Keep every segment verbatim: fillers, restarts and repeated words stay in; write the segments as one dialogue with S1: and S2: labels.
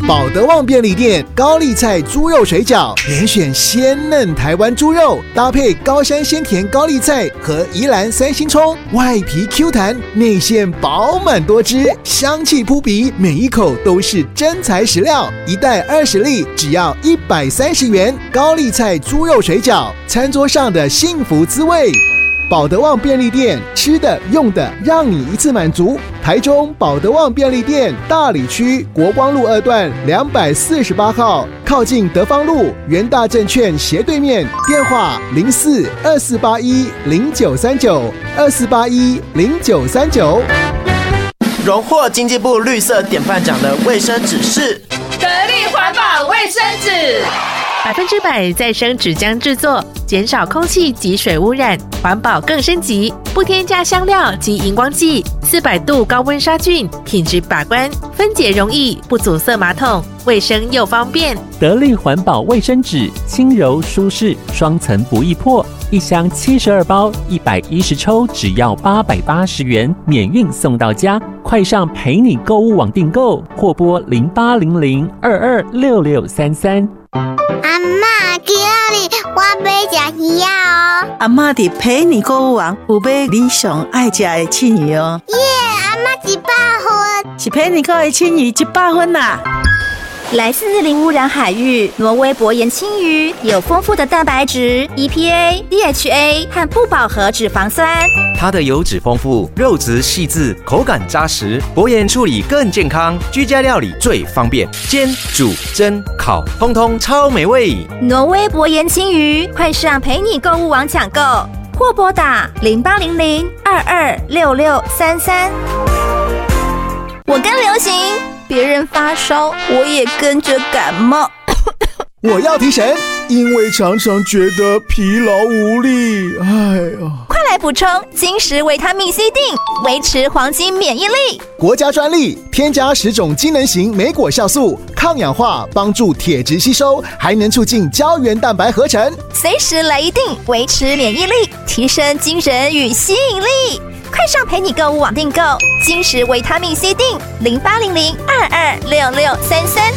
S1: 保德旺便利店高丽菜猪肉水饺，连选鲜嫩台湾猪肉，搭配高山鲜甜高丽菜和宜兰三星葱，外皮 Q 弹，内馅饱满多汁，香气扑鼻，每一口都是真材实料。一袋二十粒，只要一百三十元。高丽菜猪肉水饺，餐桌上的幸福滋味。保德旺便利店，吃的用的让你一次满足。台中保德旺便利店大里区国光路二段两百四十八号，靠近德芳路元大证券斜对面，电话零四二四八一零九三九二四八一零九三九。
S2: 荣获经济部绿色典范奖的卫生纸是
S3: 得力环保卫生纸。
S4: 百分之百再生纸浆制作，减少空气及水污染，环保更升级。不添加香料及荧光剂，四百度高温杀菌，品质把关，分解容易，不阻塞马桶，卫生又方便。
S5: 得力环保卫生纸，轻柔舒适，双层不易破。一箱七十二包，一百一十抽，只要八百八十元，免运送到家。快上陪你购物网订购，或拨零八零零二二六六三三。
S6: 阿嬷，今日我要吃鱼啊！哦，
S7: 阿嬷伫陪你购物网有买你上爱吃的青鱼哦。
S6: 耶，阿嬷一百分，
S7: 是陪你购的青鱼一百分啦。
S8: 来自零污染海域，挪威薄盐青鱼有丰富的蛋白质、E P A、D H A 和不饱和脂肪酸。
S9: 它的油脂丰富，肉质细致，口感扎实，薄盐处理更健康，居家料理最方便，煎、煮、蒸、烤，通通超美味。
S8: 挪威薄盐青鱼，快上陪你购物网抢购，或拨打零八零零二二六六三三。我更流行。别人发烧，我也跟着感冒。
S1: 我要提神，因为常常觉得疲劳无力。哎呀，
S8: 快来补充金石维他命 C 锭，维持黄金免疫力。
S1: 国家专利，添加十种机能型莓果酵素，抗氧化，帮助铁质吸收，还能促进胶原蛋白合成。
S8: 随时来一锭，维持免疫力，提升精神与吸引力。快上陪你购物网订购金石维他命 C 锭，零八零零二二六六三三。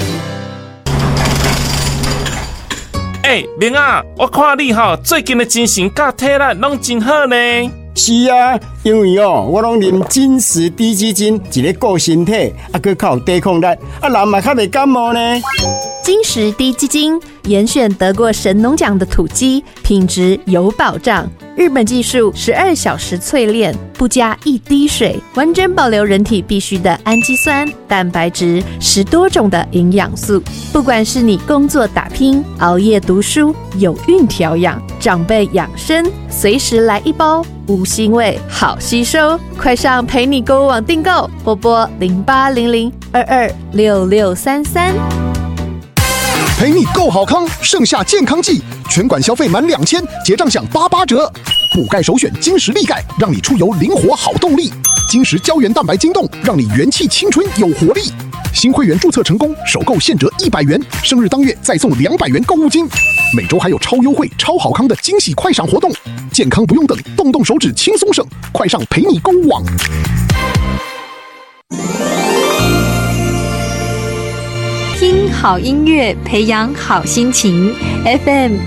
S10: 哎，玲啊，我看你哈最近的精神甲体力拢真好呢。
S11: 是啊，因为哦，我拢啉金石低基金，一个顾身体，啊，佮较有抵抗力，啊，人嘛较袂感冒呢。
S12: 金石低基金严选得过神农奖的土鸡，品质有保障。日本技术十二小时淬炼，不加一滴水，完整保留人体必需的氨基酸、蛋白质，十多种的营养素。不管是你工作打拼、熬夜读书、有孕调养、长辈养生，随时来一包，无腥味，好吸收。快上陪你购物网订购，拨拨零八零零二二六六三三。
S13: 陪你购好康，盛夏健康季，全馆消费满两千，结账享八八折。补钙首选金石力钙，让你出游灵活好动力。金石胶原蛋白晶冻，让你元气青春有活力。新会员注册成功，首购现折一百元，生日当月再送两百元购物金。每周还有超优惠、超好康的惊喜快闪活动，健康不用等，动动手指轻松省，快上陪你购物网。
S14: 听好音乐，培养好心情。F M